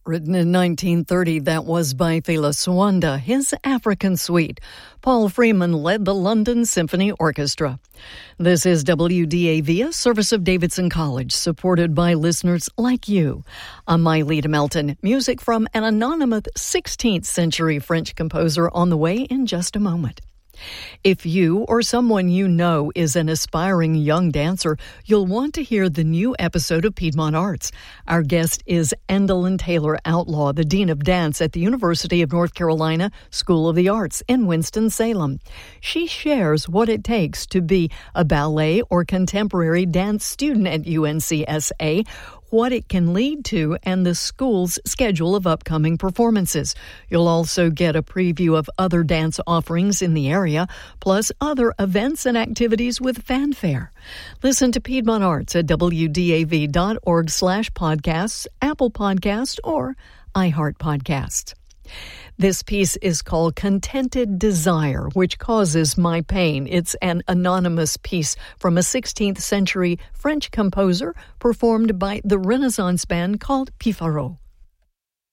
Written in 1930, that was by Fela Swanda, his African Suite. Paul Freeman led the London Symphony Orchestra. This is WDAV, a service of Davidson College, supported by listeners like you. I'm Myleta Melton. Music from an anonymous 16th century French composer on the way in just a moment. If you or someone you know is an aspiring young dancer, you'll want to hear the new episode of Piedmont Arts. Our guest is Endalyn Taylor Outlaw, the Dean of Dance at the University of North Carolina School of the Arts in Winston-Salem. She shares what it takes to be a ballet or contemporary dance student at UNCSA, what it can lead to, and the school's schedule of upcoming performances. You'll also get a preview of other dance offerings in the area, plus other events and activities with fanfare. Listen to Piedmont Arts at wdav.org/podcasts, Apple Podcasts, or iHeart Podcasts. This piece is called Contented Desire, which causes my pain. It's an anonymous piece from a 16th century French composer performed by the Renaissance band called Pifaro.